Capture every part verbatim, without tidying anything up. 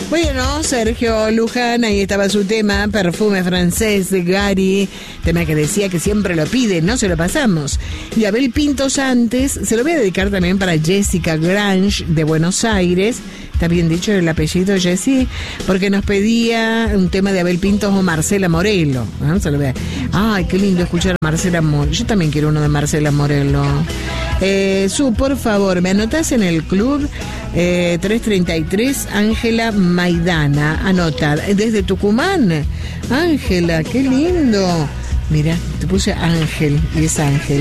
Bueno, Sergio Luján, ahí estaba su tema, Perfume Francés de Gary, tema que decía que siempre lo pide, no se lo pasamos. Y Abel Pintos antes, se lo voy a dedicar también para Jessica Grange de Buenos Aires, está bien dicho el apellido Jessie, porque nos pedía un tema de Abel Pintos o Marcela Morelo, ¿no? Se lo voy a... Ay, qué lindo escuchar a Marcela Morelo, yo también quiero uno de Marcela Morelo. Eh, Su, por favor, me anotás en el club eh, trescientos treinta y tres, Ángela Maidana, anota, desde Tucumán. Ángela, qué lindo. Mira, te puse Ángel y es Ángel.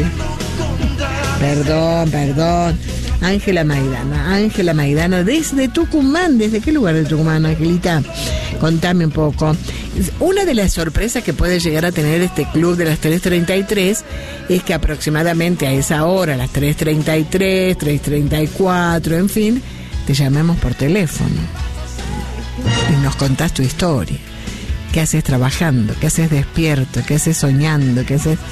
Perdón, perdón. Ángela Maidana, Ángela Maidana, desde Tucumán. ¿Desde qué lugar de Tucumán, Angelita? Contame un poco. Una de las sorpresas que puede llegar a tener este club de las tres treinta y tres es que aproximadamente a esa hora, a las tres treinta y tres, tres treinta y cuatro, en fin, te llamemos por teléfono y nos contás tu historia. ¿Qué haces trabajando? ¿Qué haces despierto? ¿Qué haces soñando? ¿Qué haces...?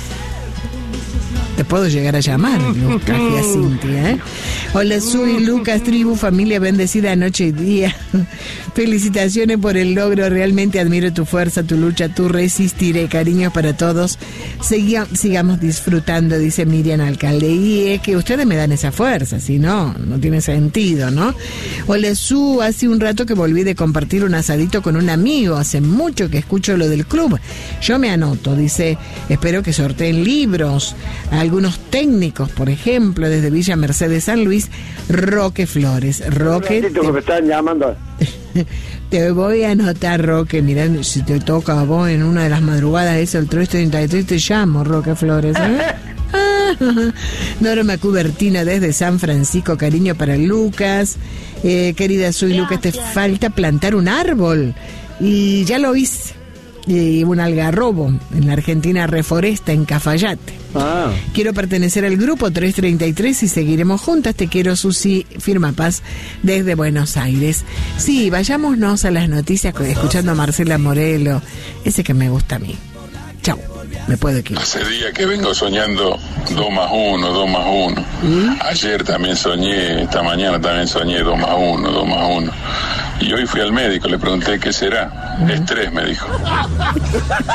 Te puedo llegar a llamar, Lucas y a Cintia, ¿eh? Hola, soy Lucas, tribu, familia bendecida noche y día. Felicitaciones por el logro, realmente admiro tu fuerza, tu lucha, tu resistiré. Cariños para todos. Segui- sigamos disfrutando, dice Miriam Alcalde. Y es que ustedes me dan esa fuerza, si no, no tiene sentido, ¿no? Hola, Su, hace un rato que volví de compartir un asadito con un amigo. Hace mucho que escucho lo del club. Yo me anoto, dice, espero que sorteen libros. Algunos técnicos, por ejemplo, desde Villa Mercedes San Luis, Roque Flores. Roque, un ratito que me están llamando. Te voy a anotar, Roque. Mirá, si te toca a vos en una de las madrugadas, eso, el tres treinta y tres, te llamo, Roque Flores, ¿eh? Norma Cubertina desde San Francisco, cariño para Lucas. Eh, querida, soy Lucas, te falta plantar un árbol. Y ya lo hice. Y un algarrobo en la Argentina Reforesta, en Cafayate. Ah. Quiero pertenecer al grupo tres treinta y tres y seguiremos juntas. Te quiero, Susi, firma Paz desde Buenos Aires. Sí, vayámonos a las noticias escuchando a Marcela Morelo, ese que me gusta a mí. Chau, me puedo equivocar. Hace días que vengo soñando dos más uno, dos más uno. ¿Mm? Ayer también soñé, esta mañana también soñé dos más uno, dos más uno. Y hoy fui al médico, le pregunté qué será. ¿Mm? Estrés, me dijo.